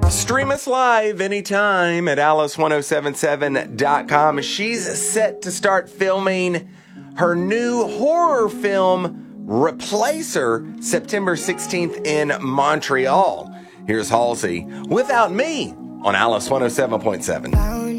Stream us live anytime at alice1077.com. She's set to start filming her new horror film, Replacer, September 16th in Montreal. Here's Halsey, Without Me, on Alice 107.7.